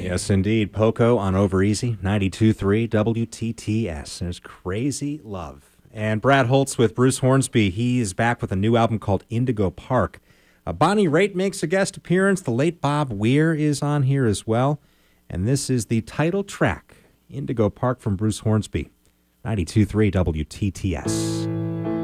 Yes, indeed. Poco on Over Easy, 92.3 WTTS. There's Crazy Love. And Brad Holtz with Bruce Hornsby. He is back with a new album called Indigo Park. Bonnie Raitt makes a guest appearance. The late Bob Weir is on here as well. And this is the title track, Indigo Park from Bruce Hornsby, 92.3 WTTS.